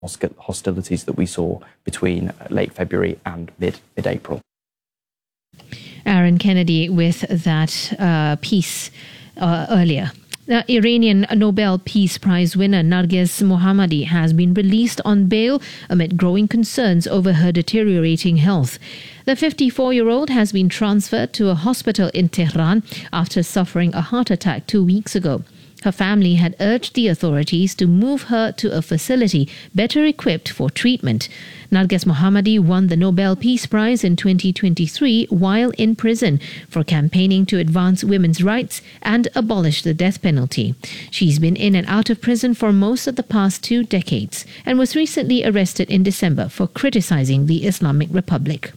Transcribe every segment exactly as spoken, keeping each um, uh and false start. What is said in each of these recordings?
hostilities that we saw between late February and mid, mid-April. Aaron Kennedy with that uh, piece uh, earlier. The Iranian Nobel Peace Prize winner Narges Mohammadi has been released on bail amid growing concerns over her deteriorating health. The fifty-four-year-old has been transferred to a hospital in Tehran after suffering a heart attack two weeks ago. Her family had urged the authorities to move her to a facility better equipped for treatment. Narges Mohammadi won the Nobel Peace Prize in twenty twenty-three while in prison for campaigning to advance women's rights and abolish the death penalty. She's been in and out of prison for most of the past two decades and was recently arrested in December for criticizing the Islamic Republic.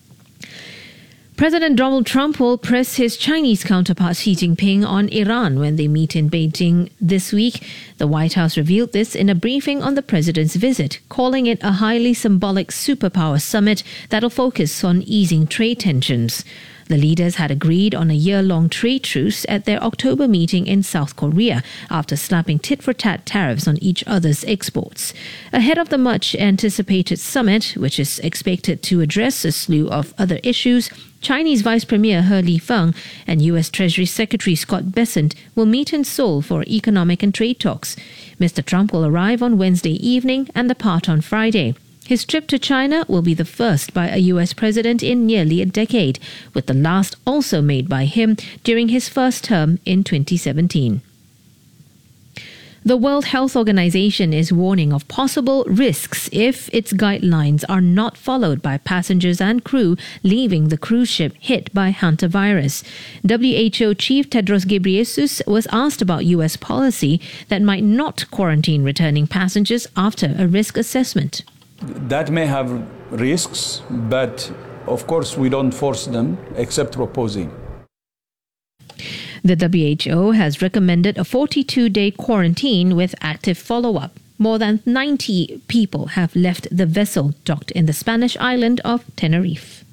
President Donald Trump will press his Chinese counterpart Xi Jinping on Iran when they meet in Beijing this week. The White House revealed this in a briefing on the president's visit, calling it a highly symbolic superpower summit that'll focus on easing trade tensions. The leaders had agreed on a year-long trade truce at their October meeting in South Korea after slapping tit-for-tat tariffs on each other's exports. Ahead of the much-anticipated summit, which is expected to address a slew of other issues, Chinese Vice Premier He Lifeng and U S Treasury Secretary Scott Bessent will meet in Seoul for economic and trade talks. Mister Trump will arrive on Wednesday evening and depart on Friday. His trip to China will be the first by a U S president in nearly a decade, with the last also made by him during his first term in twenty seventeen. The World Health Organization is warning of possible risks if its guidelines are not followed by passengers and crew leaving the cruise ship hit by hantavirus. W H O Chief Tedros Ghebreyesus was asked about U S policy that might not quarantine returning passengers after a risk assessment. That may have risks, but of course we don't force them except proposing. The W H O has recommended a forty-two day quarantine with active follow-up. More than ninety people have left the vessel docked in the Spanish island of Tenerife.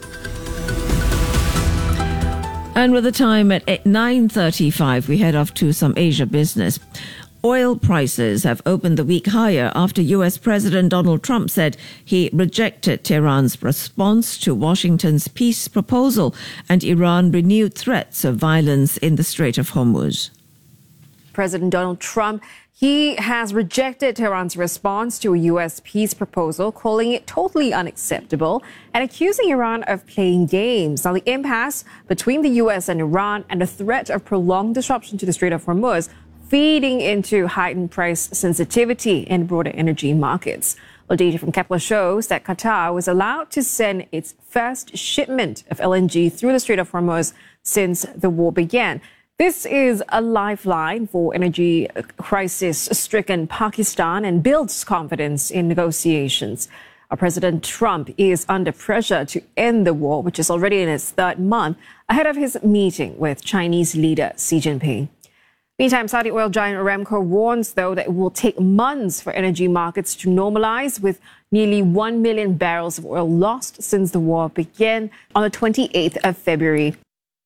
And with the time at nine thirty-five, we head off to some Asia business. Oil prices have opened the week higher after U S President Donald Trump said he rejected Tehran's response to Washington's peace proposal and Iran renewed threats of violence in the Strait of Hormuz. President Donald Trump, he has rejected Tehran's response to a U S peace proposal, calling it totally unacceptable and accusing Iran of playing games. Now, the impasse between the U S and Iran and the threat of prolonged disruption to the Strait of Hormuz feeding into heightened price sensitivity in broader energy markets. Well, data from Kepler shows that Qatar was allowed to send its first shipment of L N G through the Strait of Hormuz since the war began. This is a lifeline for energy crisis-stricken Pakistan and builds confidence in negotiations. Our President Trump is under pressure to end the war, which is already in its third month, ahead of his meeting with Chinese leader Xi Jinping. Meantime, Saudi oil giant Aramco warns, though, that it will take months for energy markets to normalize, with nearly one million barrels of oil lost since the war began on the twenty-eighth of February.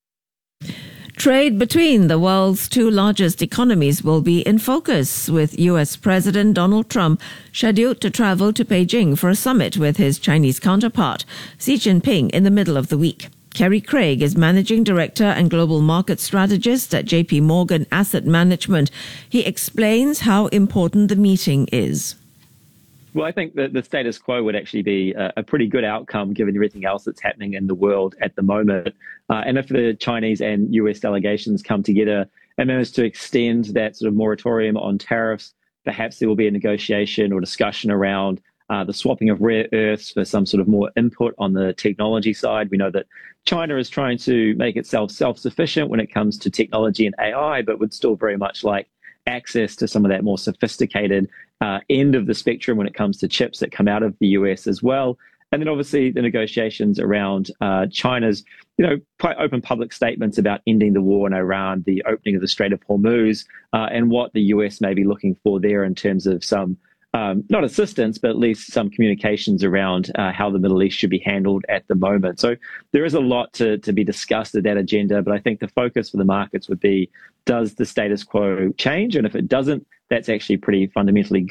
Trade between the world's two largest economies will be in focus, with U S President Donald Trump scheduled to travel to Beijing for a summit with his Chinese counterpart, Xi Jinping, in the middle of the week. Kerry Craig is Managing Director and Global Market Strategist at J P Morgan Asset Management. He explains how important the meeting is. Well, I think that the status quo would actually be a, a pretty good outcome given everything else that's happening in the world at the moment. Uh, and if the Chinese and U S delegations come together and manage to extend that sort of moratorium on tariffs, perhaps there will be a negotiation or discussion around Uh, the swapping of rare earths for some sort of more input on the technology side. We know that China is trying to make itself self-sufficient when it comes to technology and A I, but would still very much like access to some of that more sophisticated uh, end of the spectrum when it comes to chips that come out of the U S as well. And then obviously the negotiations around uh, China's, you know, quite open public statements about ending the war in Iran, the opening of the Strait of Hormuz, uh, and what the U S may be looking for there in terms of some Um, not assistance, but at least some communications around uh, how the Middle East should be handled at the moment. So there is a lot to, to be discussed at that agenda, but I think the focus for the markets would be, does the status quo change? And if it doesn't, that's actually pretty fundamentally good.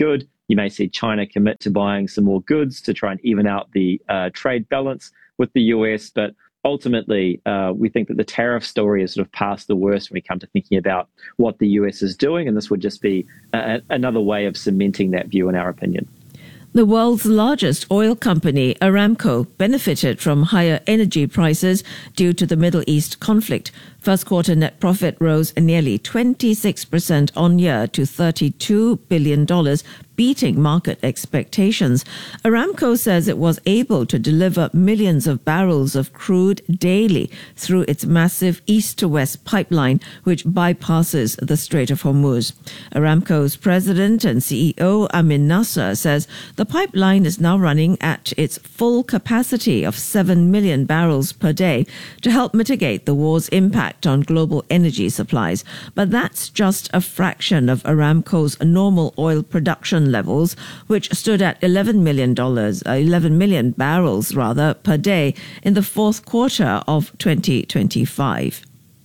You may see China commit to buying some more goods to try and even out the uh, trade balance with the U S. But ultimately, uh, we think that the tariff story is sort of past the worst when we come to thinking about what the U S is doing. And this would just be a- another way of cementing that view, in our opinion. The world's largest oil company, Aramco, benefited from higher energy prices due to the Middle East conflict. First quarter net profit rose nearly twenty-six percent on year to thirty-two billion dollars, beating market expectations. Aramco says it was able to deliver millions of barrels of crude daily through its massive east-to-west pipeline, which bypasses the Strait of Hormuz. Aramco's president and C E O, Amin Nasser, says the pipeline is now running at its full capacity of seven million barrels per day to help mitigate the war's impact on global energy supplies. But that's just a fraction of Aramco's normal oil production levels, which stood at eleven million dollars, uh, eleven million barrels rather per day in the fourth quarter of twenty twenty-five.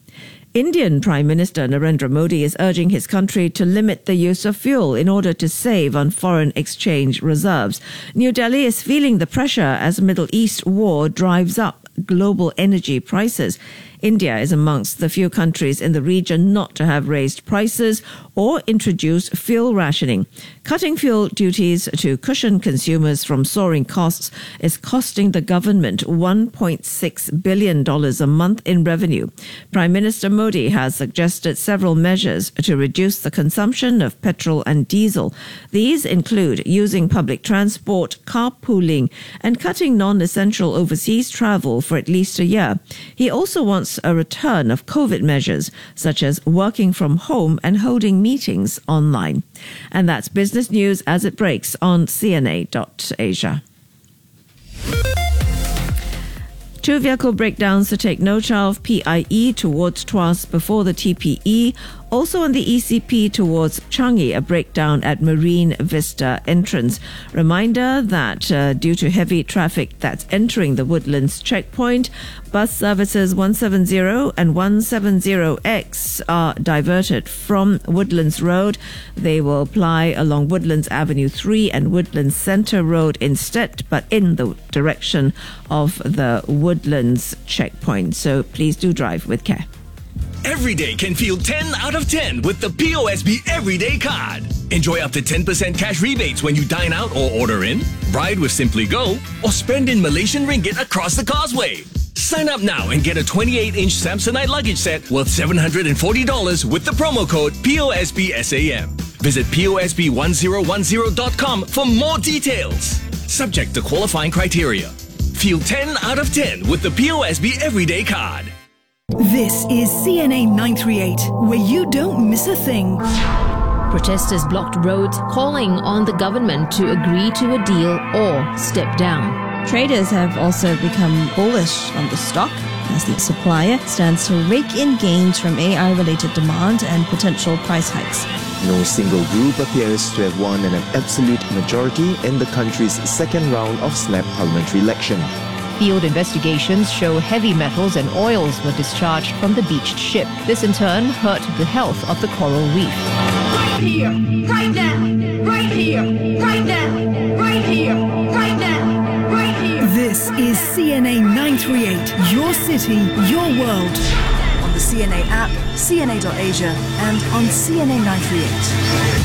Indian Prime Minister Narendra Modi is urging his country to limit the use of fuel in order to save on foreign exchange reserves. New Delhi is feeling the pressure as Middle East war drives up global energy prices. India is amongst the few countries in the region not to have raised prices or introduced fuel rationing. Cutting fuel duties to cushion consumers from soaring costs is costing the government one point six billion dollars a month in revenue. Prime Minister Modi has suggested several measures to reduce the consumption of petrol and diesel. These include using public transport, carpooling, and cutting non-essential overseas travel for at least a year. He also wants a return of COVID measures, such as working from home and holding meetings online. And that's business news as it breaks on C N A dot Asia. Two vehicle breakdowns to take note of: P I E towards Tuas before the T P E. Also on the E C P towards Changi, a breakdown at Marine Vista entrance. Reminder that uh, due to heavy traffic that's entering the Woodlands checkpoint, bus services one seventy and one seventy X are diverted from Woodlands Road. They will ply along Woodlands Avenue three and Woodlands Centre Road instead, but in the direction of the Woodlands checkpoint. So please do drive with care. Every day can feel ten out of ten with the P O S B Everyday Card. Enjoy up to ten percent cash rebates when you dine out or order in, ride with Simply Go, or spend in Malaysian ringgit across the causeway. Sign up now and get a twenty-eight inch Samsonite luggage set worth seven hundred forty dollars with the promo code P O S B S A M. Visit P O S B one zero one zero dot com for more details. Subject to qualifying criteria. Feel ten out of ten with the P O S B Everyday Card. This is C N A nine thirty-eight, where you don't miss a thing. Protesters blocked roads, calling on the government to agree to a deal or step down. Traders have also become bullish on the stock as the supplier stands to rake in gains from A I-related demand and potential price hikes. No single group appears to have won an absolute majority in the country's second round of snap parliamentary election. Field investigations show heavy metals and oils were discharged from the beached ship. This in turn hurt the health of the coral reef. Right here, right now, right here, right now, right here, right now, right here. This is C N A nine thirty-eight, your city, your world. On the C N A app, C N A dot Asia, and on C N A nine thirty-eight.